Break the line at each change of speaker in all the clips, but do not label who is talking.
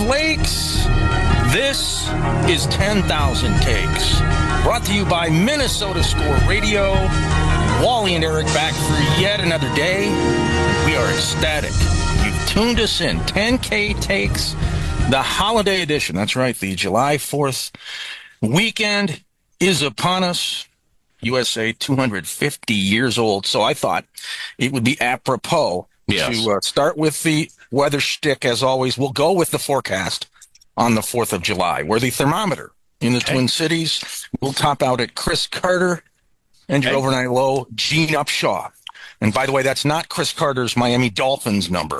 Lakes. This is 10,000 Takes. Brought to you by Minnesota Score Radio. Wally and Eric back for yet another day. We are ecstatic. You've tuned us in. 10K Takes, the holiday edition. That's right. The July 4th weekend is upon us. USA 250 years old. So I thought it would be apropos to start with the weather shtick. As always, we'll go with the forecast on the 4th of July, where the thermometer in the Twin Cities will top out at Chris Carter and your overnight low, Gene Upshaw. And by the way, that's not Chris Carter's Miami Dolphins number.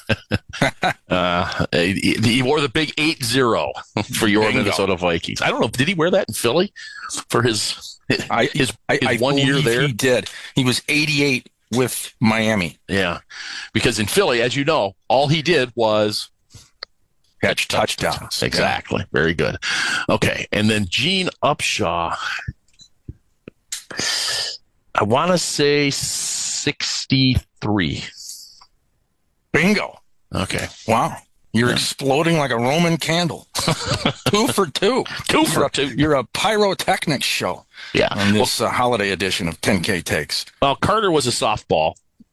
He wore the big 8-0 for your Minnesota Vikings. I don't know. Did he wear that in Philly for his 1 year there?
He did. He was 88 with Miami.
Yeah. Because in Philly, as you know, all he did was
catch touchdowns.
Exactly. Yeah. Very good. Okay. And then Gene Upshaw, I want to say 63.
Bingo.
Okay.
Wow. You're exploding like a Roman candle. 2 for 2.
2 for 2.
You're a pyrotechnics show.
Yeah.
On this holiday edition of 10K Takes.
Well, Carter was a softball.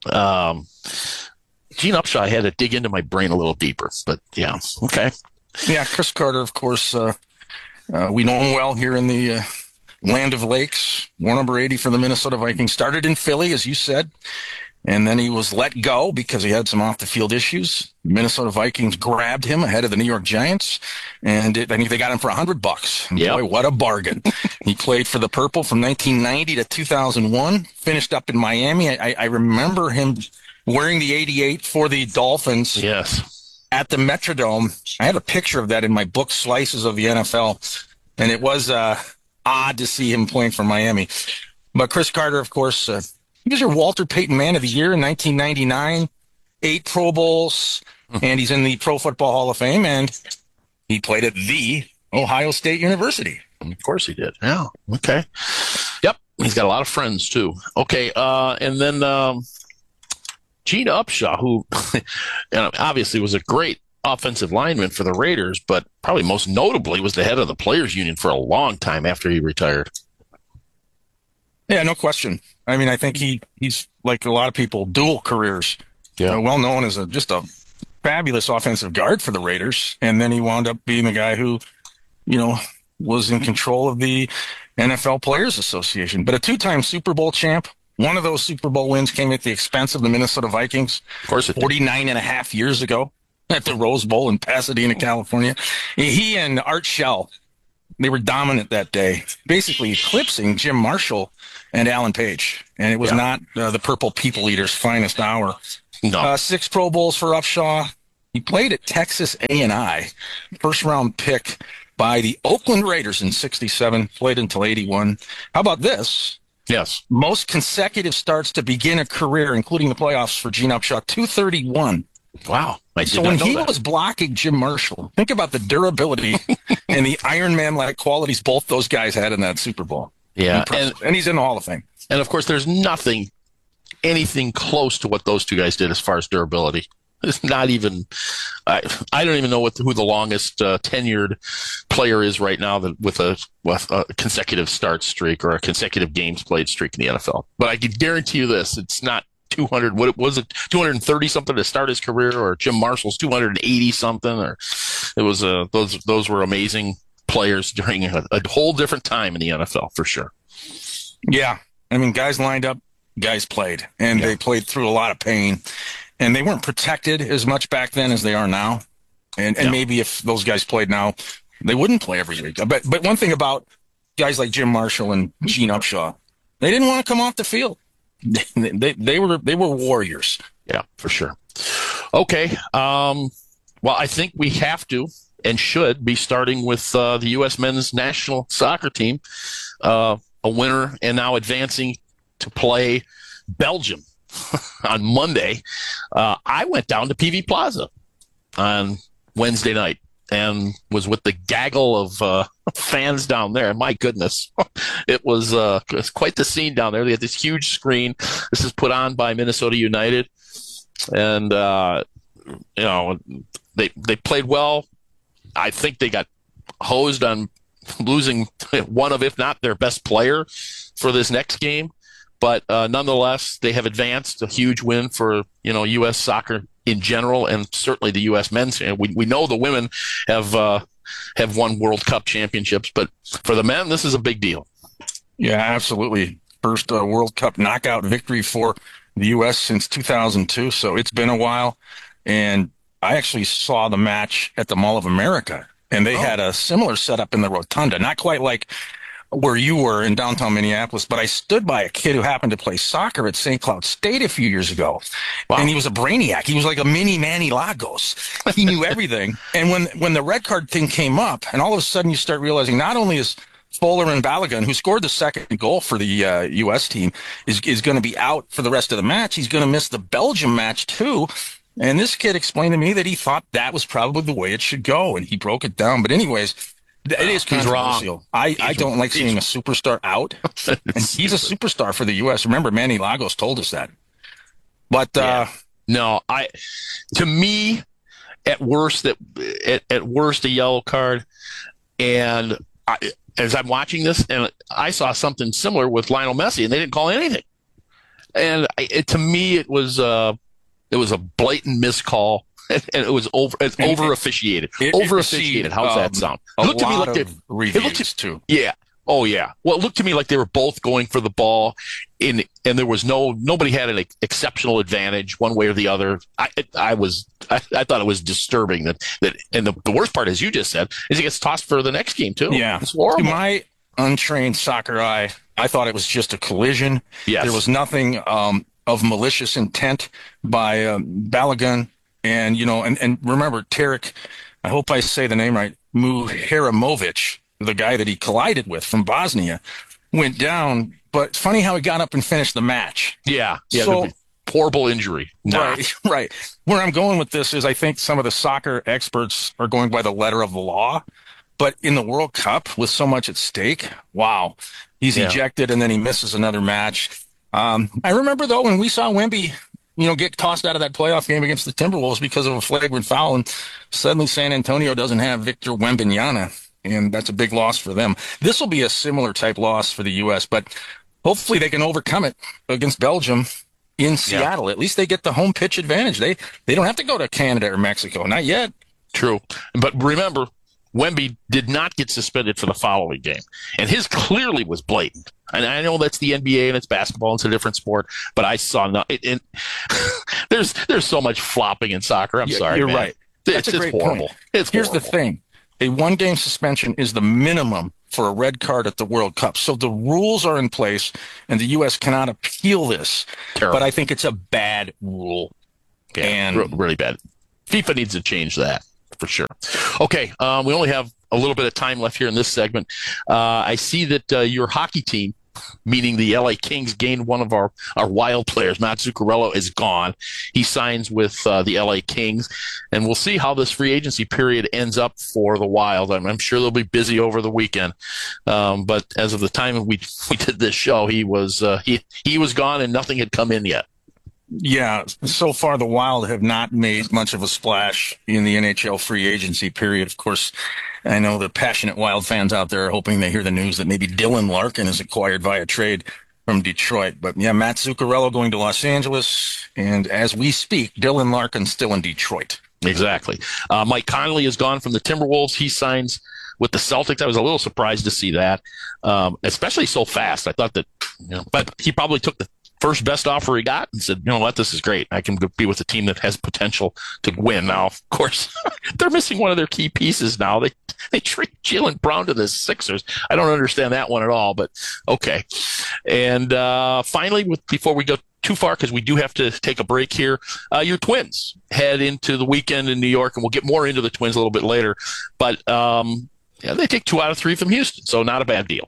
Gene Upshaw, I had to dig into my brain a little deeper. But, yeah. Okay.
Yeah, Chris Carter, of course, we know him well here in the land of lakes. War number 80 for the Minnesota Vikings. Started in Philly, as you said. And then he was let go because he had some off-the-field issues. The Minnesota Vikings grabbed him ahead of the New York Giants, and I think they got him for $100.
Yep.
Boy, what a bargain. He played for the Purple from 1990 to 2001, finished up in Miami. I remember him wearing the 88 for the Dolphins.
Yes.
At the Metrodome. I have a picture of that in my book, Slices of the NFL, and it was odd to see him playing for Miami. But Chris Carter, of course, he was your Walter Payton Man of the Year in 1999, 8 Pro Bowls, and he's in the Pro Football Hall of Fame, and he played at the Ohio State University.
Of course he did. Yeah. Okay. Yep. He's got a lot of friends, too. Okay. And then Gene Upshaw, who obviously was a great offensive lineman for the Raiders, but probably most notably was the head of the Players Union for a long time after he retired.
Yeah, no question. I mean, I think he's like a lot of people, dual careers.
Yeah.
Well known as just a fabulous offensive guard for the Raiders, and then he wound up being the guy who, was in control of the NFL Players Association. But a 2-time Super Bowl champ. One of those Super Bowl wins came at the expense of the Minnesota Vikings.
Of course it did.
49 and a half years ago at the Rose Bowl in Pasadena, California. He and Art Shell, they were dominant that day, basically eclipsing Jim Marshall and Alan Page. And it was not the Purple People Eater's finest hour.
No.
6 Pro Bowls for Upshaw. He played at Texas A&I, first-round pick by the Oakland Raiders in 67, played until 81. How about this?
Yes.
Most consecutive starts to begin a career, including the playoffs for Gene Upshaw, 231.
Wow.
So when he was blocking Jim Marshall, think about the durability and the Iron Man-like qualities both those guys had in that Super Bowl.
Yeah.
And he's in the Hall of Fame.
And, of course, there's anything close to what those two guys did as far as durability. It's not even I don't even know who the longest tenured player is right now with a consecutive start streak or a consecutive games played streak in the NFL. But I can guarantee you this, it's not 200. What was it? 230 something to start his career, or Jim Marshall's 280 something, or it was those were amazing players during a whole different time in the NFL for sure.
Yeah, I mean, guys lined up, guys played, and they played through a lot of pain, and they weren't protected as much back then as they are now. And maybe if those guys played now, they wouldn't play every week. But one thing about guys like Jim Marshall and Gene Upshaw, they didn't want to come off the field. They were warriors.
Yeah, for sure. Okay. Well, I think we have to and should be starting with the U.S. men's national soccer team, a winner and now advancing to play Belgium on Monday. I went down to PV Plaza on Wednesday night and was with the gaggle of fans down there. And my goodness, it was quite the scene down there. They had this huge screen. This is put on by Minnesota United. And, they played well. I think they got hosed on losing one of, if not their best player for this next game. But nonetheless, they have advanced. A huge win for U.S. soccer in general, and certainly the U.S. men's. We know the women have won World Cup championships, but for the men, this is a big deal.
Yeah, absolutely. First World Cup knockout victory for the U.S. since 2002, so it's been a while. And I actually saw the match at the Mall of America, and they had a similar setup in the rotunda, not quite like where you were in downtown Minneapolis, but I stood by a kid who happened to play soccer at St. Cloud State a few years ago. Wow. And he was a brainiac. He was like a mini Manny Lagos. He knew everything. And when the red card thing came up, and all of a sudden you start realizing not only is Fuller and Balogun, who scored the second goal for the U.S. team, is going to be out for the rest of the match, he's going to miss the Belgium match too. And this kid explained to me that he thought that was probably the way it should go, and he broke it down. But anyways, it is controversial. I don't like seeing a superstar out, and he's a superstar for the U.S. Remember, Manny Lagos told us that. But
to me, at worst a yellow card. And as I'm watching this, and I saw something similar with Lionel Messi, and they didn't call anything. And to me, it was a blatant miscall. And it was over officiated. How's that sound?
It looked to me like reviews too.
Yeah. Oh yeah. Well, it looked to me like they were both going for the ball, and there was nobody had an exceptional advantage one way or the other. I thought it was disturbing that and the worst part, as you just said, is he gets tossed for the next game too.
Yeah.
It's horrible.
To my untrained soccer eye, I thought it was just a collision.
Yes.
There was nothing of malicious intent by Balogun. And, and remember, Tarek, I hope I say the name right, Muharimovic, the guy that he collided with from Bosnia, went down. But it's funny how he got up and finished the match.
Yeah.
So,
horrible injury.
Right. Where I'm going with this is I think some of the soccer experts are going by the letter of the law. But in the World Cup, with so much at stake, wow, he's ejected and then he misses another match. I remember, though, when we saw Wemby get tossed out of that playoff game against the Timberwolves because of a flagrant foul, and suddenly San Antonio doesn't have Victor Wembanyama, and that's a big loss for them. This will be a similar type loss for the U.S., but hopefully they can overcome it against Belgium in Seattle. At least they get the home pitch advantage. They don't have to go to Canada or Mexico. Not yet.
True. But remember, Wemby did not get suspended for the following game, and his clearly was blatant. And I know that's the NBA and it's basketball; it's a different sport. But I saw there's so much flopping in soccer. I'm sorry,
you're
man.
right. That's a great
horrible.
Point. Here's the thing: a one-game suspension is the minimum for a red card at the World Cup. So the rules are in place, and the U.S. cannot appeal this.
Terrible.
But I think it's a bad rule.
Yeah, and really bad. FIFA needs to change that. For sure. Okay, we only have a little bit of time left here in this segment. I see that your hockey team, meaning the LA Kings, gained one of our Wild players. Matt Zuccarello is gone. He signs with the LA Kings, and we'll see how this free agency period ends up for the Wild. I'm sure they'll be busy over the weekend, but as of the time we did this show, he was gone and nothing had come in yet.
Yeah, so far the Wild have not made much of a splash in the NHL free agency period. Of course, I know the passionate Wild fans out there are hoping they hear the news that maybe Dylan Larkin is acquired via trade from Detroit. But yeah, Matt Zuccarello going to Los Angeles, and as we speak, Dylan Larkin's still in Detroit.
Exactly. Mike Conley is gone from the Timberwolves. He signs with the Celtics. I was a little surprised to see that, especially so fast. I thought that, but he probably took the first best offer he got and said, you know what, this is great. I can be with a team that has potential to win. Now, of course, they're missing one of their key pieces now. They trade Jaylen Brown to the Sixers. I don't understand that one at all, but okay. And finally, before we go too far, because we do have to take a break here, your Twins head into the weekend in New York, and we'll get more into the Twins a little bit later. But they take 2 out of 3 from Houston, so not a bad deal.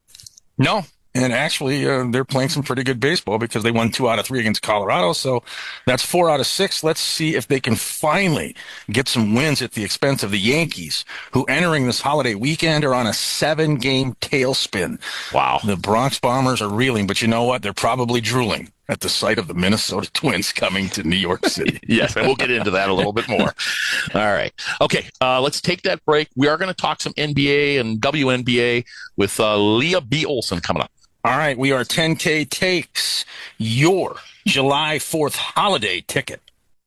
No. And actually, they're playing some pretty good baseball because they won 2 out of 3 against Colorado. So that's 4 out of 6. Let's see if they can finally get some wins at the expense of the Yankees, who entering this holiday weekend are on a 7-game tailspin.
Wow.
The Bronx Bombers are reeling, but you know what? They're probably drooling at the sight of the Minnesota Twins coming to New York City.
Yes, and we'll get into that a little bit more. All right. Okay, let's take that break. We are going to talk some NBA and WNBA with Leah B. Olson coming up.
All right, we are 10K Takes, your July 4th holiday ticket.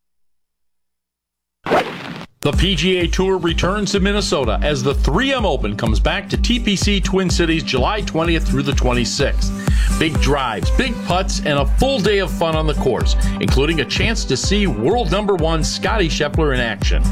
The PGA Tour returns to Minnesota as the 3M Open comes back to TPC Twin Cities July 20th through the 26th. Big drives, big putts, and a full day of fun on the course, including a chance to see world number one Scottie Scheffler in action.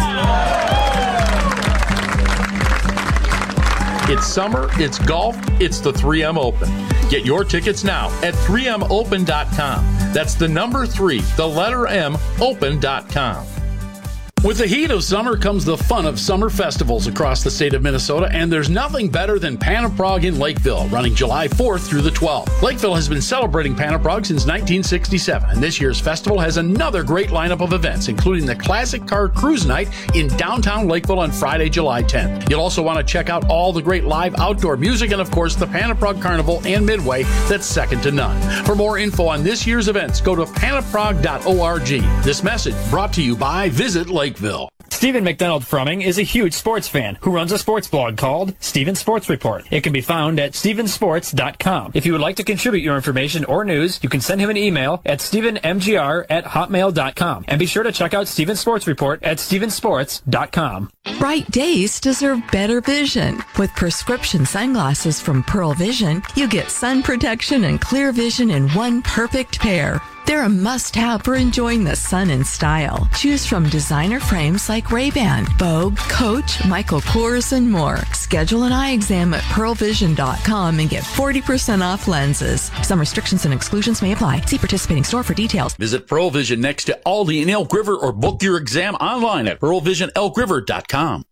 It's summer, it's golf, it's the 3M Open. Get your tickets now at 3mopen.com. That's the number 3, the letter M, open.com. With the heat of summer comes the fun of summer festivals across the state of Minnesota, and there's nothing better than Panaprog in Lakeville, running July 4th through the 12th. Lakeville has been celebrating Panaprog since 1967, and this year's festival has another great lineup of events, including the Classic Car Cruise Night in downtown Lakeville on Friday, July 10th. You'll also want to check out all the great live outdoor music and, of course, the Panaprog Carnival and Midway that's second to none. For more info on this year's events, go to panaprog.org. This message brought to you by Visit Lakeville.
Stephen McDonald Frumming is a huge sports fan who runs a sports blog called Stephen Sports Report. It can be found at stephensports.com. If you would like to contribute your information or news, you can send him an email at stephenmgr@hotmail.com. And be sure to check out Stephen Sports Report at stephensports.com.
Bright days deserve better vision. With prescription sunglasses from Pearl Vision, you get sun protection and clear vision in one perfect pair. They're a must-have for enjoying the sun in style. Choose from designer frames like Ray-Ban, Vogue, Coach, Michael Kors, and more. Schedule an eye exam at pearlvision.com and get 40% off lenses. Some restrictions and exclusions may apply. See participating store for details.
Visit Pearl Vision next to Aldi in Elk River or book your exam online at pearlvisionelkriver.com.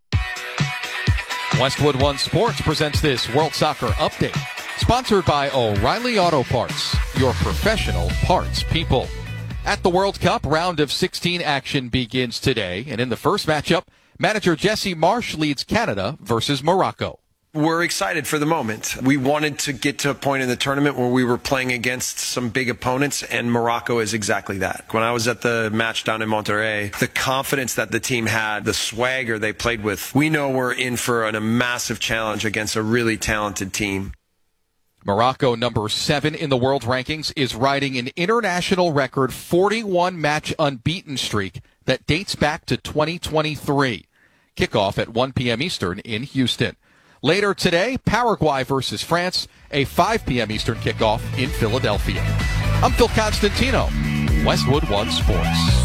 Westwood One Sports presents this World Soccer Update. Sponsored by O'Reilly Auto Parts, your professional parts people. At the World Cup, round of 16 action begins today. And in the first matchup, manager Jesse Marsch leads Canada versus Morocco.
We're excited for the moment. We wanted to get to a point in the tournament where we were playing against some big opponents, and Morocco is exactly that. When I was at the match down in Monterrey, the confidence that the team had, the swagger they played with, we know we're in for a massive challenge against a really talented team.
Morocco, number 7 in the world rankings, is riding an international record 41-match unbeaten streak that dates back to 2023. Kickoff at 1 p.m. Eastern in Houston. Later today, Paraguay versus France, a 5 p.m. Eastern kickoff in Philadelphia. I'm Phil Constantino, Westwood One Sports.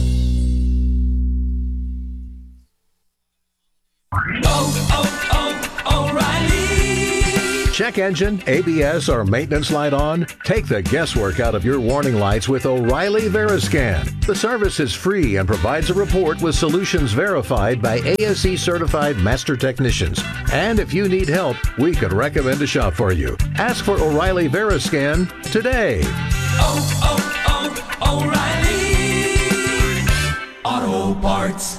O'Reilly. Check engine, ABS, or maintenance light on? Take the guesswork out of your warning lights with O'Reilly Veriscan. The service is free and provides a report with solutions verified by ASE-certified master technicians. And if you need help, we could recommend a shop for you. Ask for O'Reilly Veriscan today.
O'Reilly Auto Parts.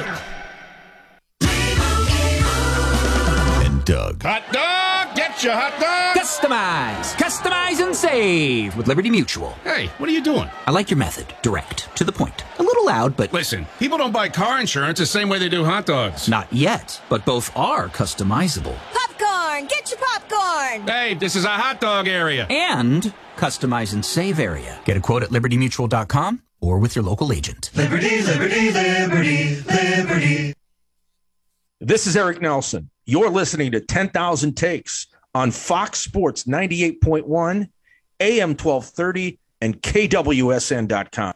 And Doug.
Hot dog! Get your hot dog!
Customize and save with Liberty Mutual.
Hey, what are you doing?
I like your method. Direct. To the point. A little loud, but...
Listen, people don't buy car insurance the same way they do hot dogs.
Not yet, but both are customizable.
Popcorn! Get your popcorn!
Hey, this is a hot dog area.
And customize and save area. Get a quote at libertymutual.com or with your local agent.
Liberty, liberty, liberty, liberty.
This is Eric Nelson. You're listening to 10,000 Takes on Fox Sports 98.1, AM 1230, and KWSN.com.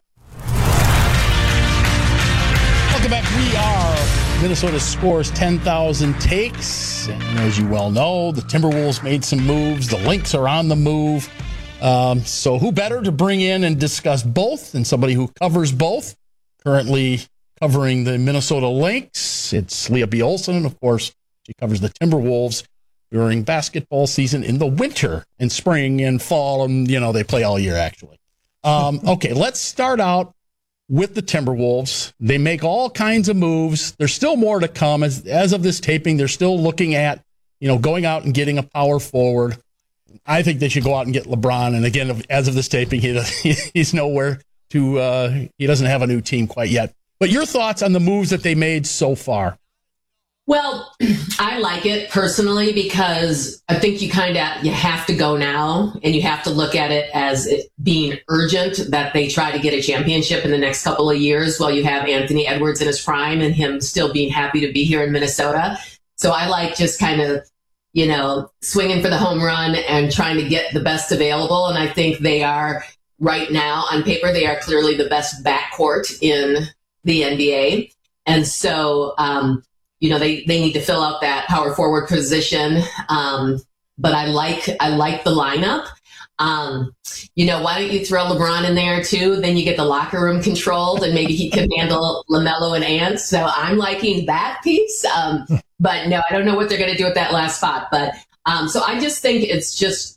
Welcome back. We are Minnesota Scores 10,000 Takes. And as you well know, the Timberwolves made some moves. The Lynx are on the move. So who better to bring in and discuss both than somebody who covers both? Currently covering the Minnesota Lynx, it's Leah B. Olson. And of course, she covers the Timberwolves during basketball season in the winter and spring and fall. And, they play all year, actually. Okay, let's start out with the Timberwolves. They make all kinds of moves. There's still more to come. As of this taping, they're still looking at, going out and getting a power forward. I think they should go out and get LeBron. And again, as of this taping, he's nowhere to, he doesn't have a new team quite yet. But your thoughts on the moves that they made so far?
Well, I like it personally because I think you have to go now, and you have to look at it as it being urgent that they try to get a championship in the next couple of years while you have Anthony Edwards in his prime and him still being happy to be here in Minnesota. So I like just kind of, swinging for the home run and trying to get the best available. And I think they are right now on paper, they are clearly the best backcourt in the NBA. And so, they need to fill out that power forward position. But I like the lineup. Why don't you throw LeBron in there too? Then you get the locker room controlled and maybe he can handle LaMelo and Ant. So I'm liking that piece. But no, I don't know what they're going to do with that last spot. But so I just think it's just,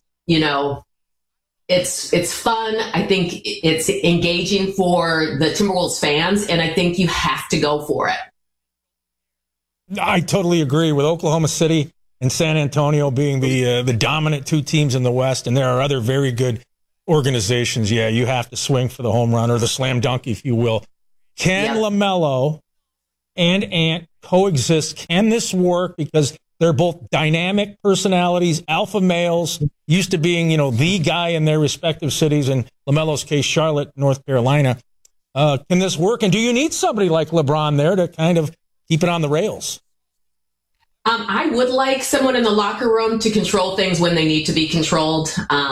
it's fun. I think it's engaging for the Timberwolves fans. And I think you have to go for it.
I totally agree with Oklahoma City and San Antonio being the dominant two teams in the West, and there are other very good organizations. Yeah, you have to swing for the home run or the slam dunk, if you will. Can LaMelo and Ant coexist? Can this work? Because they're both dynamic personalities, alpha males, used to being, the guy in their respective cities. In LaMelo's case, Charlotte, North Carolina. Can this work? And do you need somebody like LeBron there to kind of keep it on the rails?
I would like someone in the locker room to control things when they need to be controlled.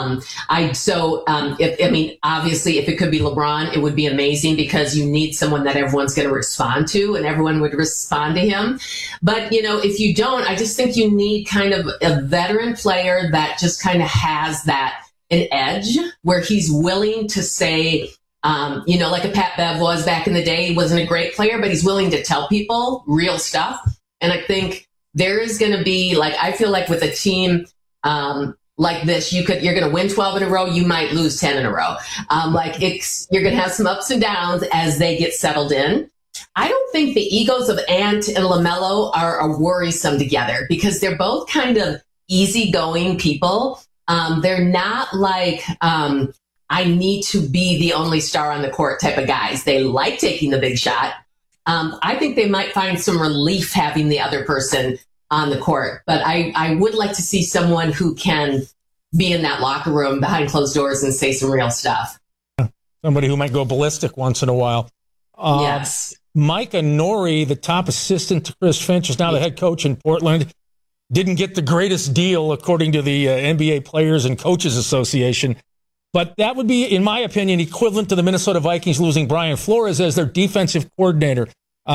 Obviously, if it could be LeBron, it would be amazing because you need someone that everyone's going to respond to and everyone would respond to him. But, if you don't, I just think you need kind of a veteran player that just kind of has an edge where he's willing to say, like a Pat Bev was back in the day. He wasn't a great player, but he's willing to tell people real stuff. And I think there is going to be, I feel like with a team like this, you're going to win 12 in a row. You might lose 10 in a row. You're going to have some ups and downs as they get settled in. I don't think the egos of Ant and LaMelo are worrisome together because they're both kind of easygoing people. They're not like, I need to be the only star on the court type of guys. They like taking the big shot. I think they might find some relief having the other person on the court. But I would like to see someone who can be in that locker room behind closed doors and say some real stuff.
Somebody who might go ballistic once in a while.
Yes.
Micah Nori, the top assistant to Chris Finch, is now the head coach in Portland. Didn't get the greatest deal, according to the NBA Players and Coaches Association. But that would be, in my opinion, equivalent to the Minnesota Vikings losing Brian Flores as their defensive coordinator.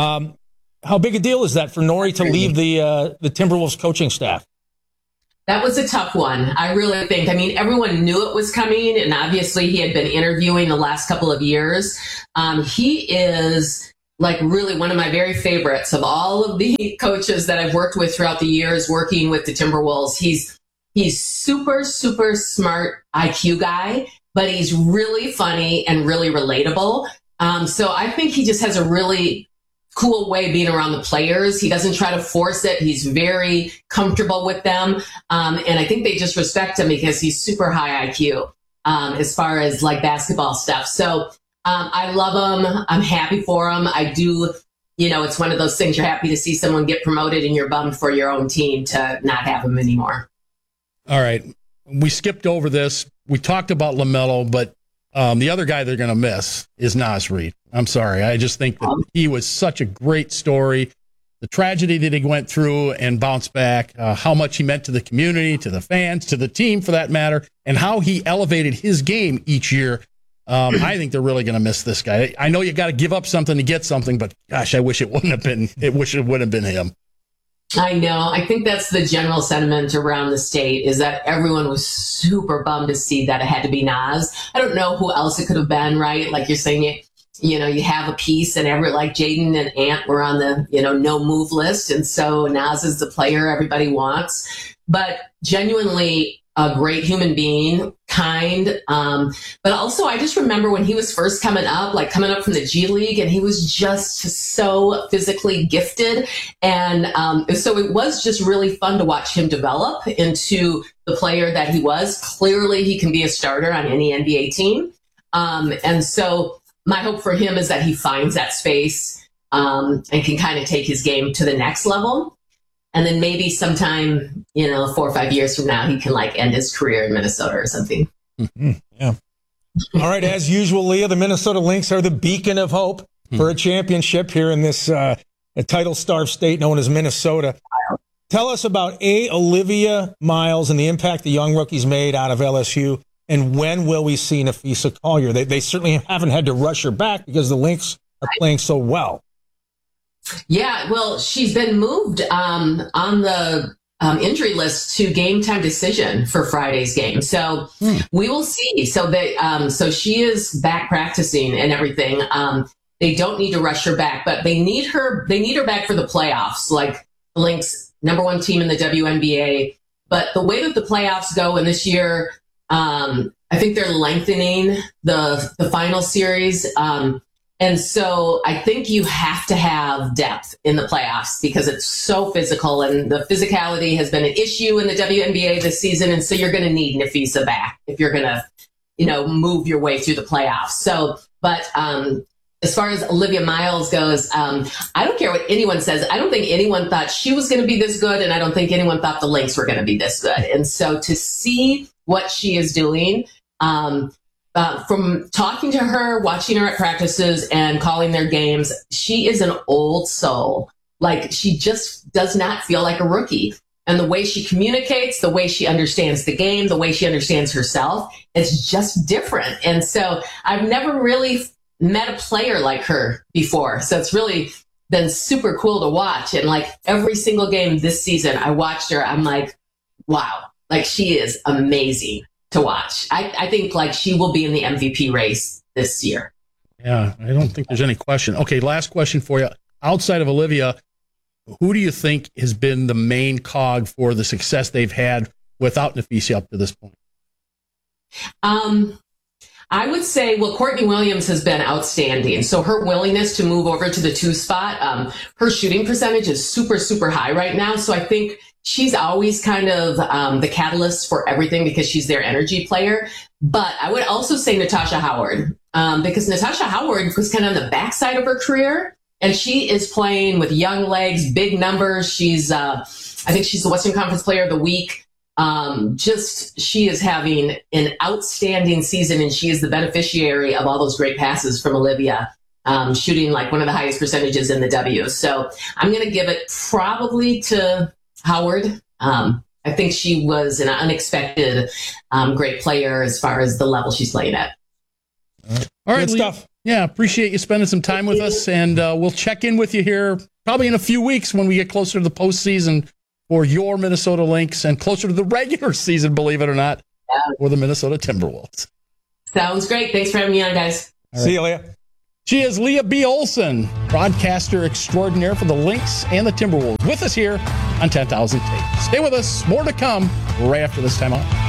How big a deal is that for Nori to leave the Timberwolves coaching staff?
That was a tough one. I really think. Everyone knew it was coming, and obviously he had been interviewing the last couple of years. He is really one of my very favorites of all of the coaches that I've worked with throughout the years working with the Timberwolves. He's super, super smart IQ guy, but he's really funny and really relatable. So I think he just has a really cool way being around the players. He doesn't try to force it. He's very comfortable with them. And I think they just respect him because he's super high IQ as far as basketball stuff. So I love him. I'm happy for him. I do. It's one of those things you're happy to see someone get promoted and you're bummed for your own team to not have him anymore.
All right. We skipped over this. We talked about LaMelo, but the other guy they're going to miss is Naz Reid. I'm sorry. I just think that he was such a great story. The tragedy that he went through and bounced back, how much he meant to the community, to the fans, to the team for that matter, and how he elevated his game each year. I think they're really going to miss this guy. I know you got to give up something to get something, but gosh, I wish it wouldn't have been. It would have been him.
I know. I think that's the general sentiment around the state is that everyone was super bummed to see that it had to be Naz. I don't know who else it could have been, right? Like you're saying, you have a piece and Jaden and Ant were on the, no move list. And so Naz is the player everybody wants, but genuinely a great human being, kind. But also I just remember when he was first coming up from the G League, and he was just so physically gifted. And so it was just really fun to watch him develop into the player that he was. Clearly he can be a starter on any NBA team. And so my hope for him is that he finds that space and can kind of take his game to the next level. And then maybe sometime, 4 or 5 years from now, he can like end his career in Minnesota or something.
Mm-hmm. Yeah. All right. As usual, Leah, the Minnesota Lynx are the beacon of hope for a championship here in this title-starved state known as Minnesota. Tell us about Olivia Miles and the impact the young rookies made out of LSU, and when will we see Napheesa Collier? They certainly haven't had to rush her back because the Lynx are playing so well.
Yeah, well, she's been moved on the injury list to game time decision for Friday's game. So we will see. So she is back practicing and everything. They don't need to rush her back, but they need her back for the playoffs, like the Lynx, number one team in the WNBA. But the way that the playoffs go, and this year, I think they're lengthening the final series. And so I think you have to have depth in the playoffs because it's so physical, and the physicality has been an issue in the WNBA this season. And so you're going to need Napheesa back if you're going to, move your way through the playoffs. So, but as far as Olivia Miles goes, I don't care what anyone says. I don't think anyone thought she was going to be this good, and I don't think anyone thought the Lynx were going to be this good. And so to see what she is doing, from talking to her, watching her at practices, and calling their games, she is an old soul. Like, she just does not feel like a rookie. And the way she communicates, the way she understands the game, the way she understands herself, it's just different. And so I've never really met a player like her before. So it's really been super cool to watch. And like every single game this season, I watched her. I'm like, wow, like she is amazing to watch. I think like she will be in the MVP race this year.
Yeah, I don't think there's any question. Okay, last question for you. Outside of Olivia, who do you think has been the main cog for the success they've had without Napheesa up to this point?
I would say, Courtney Williams has been outstanding. So her willingness to move over to the 2 spot, her shooting percentage is super, super high right now. So I think she's always kind of the catalyst for everything because she's their energy player. But I would also say Natasha Howard, because Natasha Howard was kind of on the backside of her career, and she is playing with young legs, big numbers. She's, I think she's the Western Conference Player of the Week. She is having an outstanding season, and she is the beneficiary of all those great passes from Olivia, shooting like one of the highest percentages in the W. So I'm going to give it probably to Howard. I think she was an unexpected great player as far as the level she's playing at.
All right, good stuff. Yeah, appreciate you spending some time with us, and we'll check in with you here probably in a few weeks when we get closer to the postseason for your Minnesota Lynx and closer to the regular season, believe it or not, for the Minnesota Timberwolves.
Sounds great. Thanks for having me on, guys.
Right. See you, Leah.
She is Leah B. Olson, broadcaster extraordinaire for the Lynx and the Timberwolves, with us here on 10,000 Takes. Stay with us. More to come right after this time out.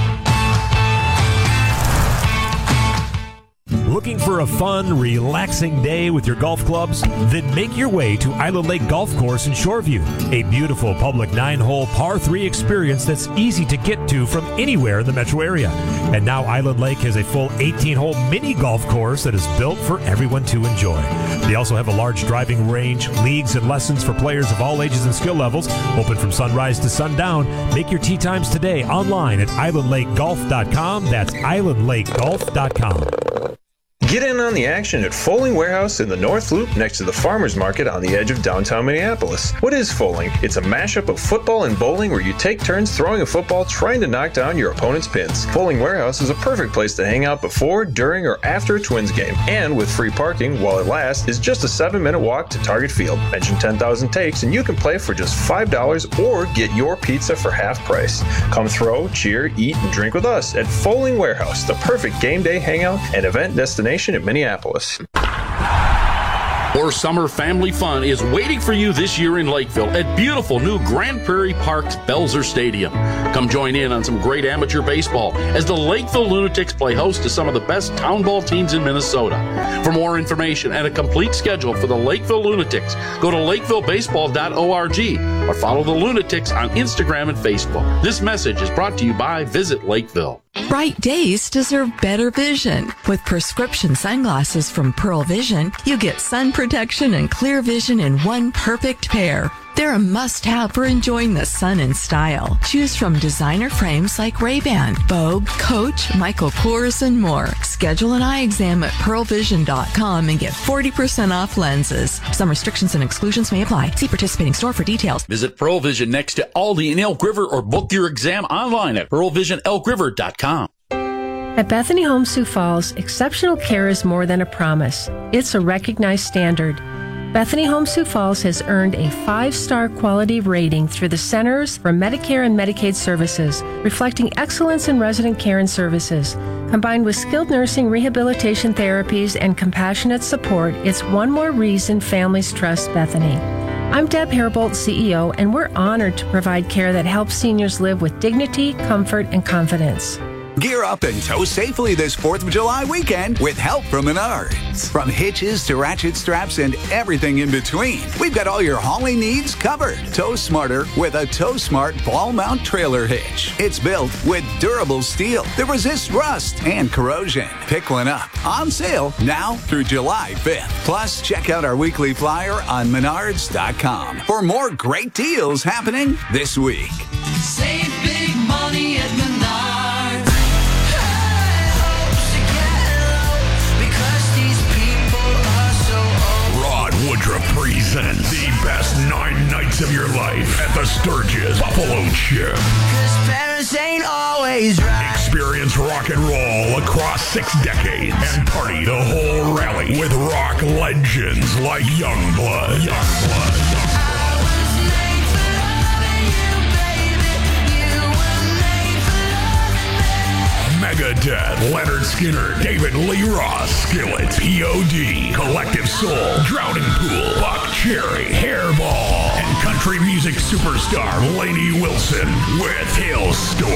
Looking for a fun, relaxing day with your golf clubs? Then make your way to Island Lake Golf Course in Shoreview, a beautiful public 9-hole par 3 experience that's easy to get to from anywhere in the metro area. And now Island Lake has a full 18-hole mini golf course that is built for everyone to enjoy. They also have a large driving range, leagues, and lessons for players of all ages and skill levels, open from sunrise to sundown. Make your tee times today online at islandlakegolf.com. That's islandlakegolf.com.
Get in on the action at Foaling Warehouse in the North Loop next to the Farmers Market on the edge of downtown Minneapolis. What is Foaling? It's a mashup of football and bowling where you take turns throwing a football trying to knock down your opponent's pins. Foaling Warehouse is a perfect place to hang out before, during, or after a Twins game. And with free parking while it lasts, is just a 7-minute walk to Target Field. Mention 10,000 Takes and you can play for just $5 or get your pizza for half price. Come throw, cheer, eat, and drink with us at Foaling Warehouse, the perfect game day hangout and event destination in Minneapolis.
More summer family fun is waiting for you this year in Lakeville at beautiful new Grand Prairie Park's Belzer Stadium. Come join in on some great amateur baseball as the Lakeville Lunatics play host to some of the best town ball teams in Minnesota. For more information and a complete schedule for the Lakeville Lunatics, go to lakevillebaseball.org or follow the Lunatics on Instagram and Facebook. This message is brought to you by Visit Lakeville.
Bright days deserve better vision. With prescription sunglasses from Pearl Vision, you get sun protection and clear vision in one perfect pair. They're a must-have for enjoying the sun in style. Choose from designer frames like Ray-Ban, Vogue, Coach, Michael Kors, and more. Schedule an eye exam at pearlvision.com and get 40% off lenses. Some restrictions and exclusions may apply. See participating store for details.
Visit Pearl Vision next to Aldi in Elk River or book your exam online at pearlvisionelkriver.com.
At Bethany Home Sioux Falls, exceptional care is more than a promise. It's a recognized standard. Bethany Home Sioux Falls has earned a 5-star quality rating through the Centers for Medicare and Medicaid Services, reflecting excellence in resident care and services. Combined with skilled nursing, rehabilitation therapies, and compassionate support, it's one more reason families trust Bethany. I'm Deb Herbold, CEO, and we're honored to provide care that helps seniors live with dignity, comfort, and confidence.
Gear up and tow safely this 4th of July weekend with help from Menards. From hitches to ratchet straps and everything in between, we've got all your hauling needs covered. Tow smarter with a Tow Smart ball mount trailer hitch. It's built with durable steel that resists rust and corrosion. Pick one up. On sale now through July 5th. Plus, check out our weekly flyer on Menards.com for more great deals happening this week.
Save big money at Menards.
Woodruff presents the best 9 nights of your life at the Sturgis Buffalo Chip.
'Cause parents ain't always right.
Experience rock and roll across 6 decades and party the whole rally with rock legends like Youngblood. Megadeth, Leonard Skinner, David Lee Roth, Skillet, POD, Collective Soul, Drowning Pool, Buck Cherry, Hairball, and country music superstar Lainey Wilson with Hailstorm.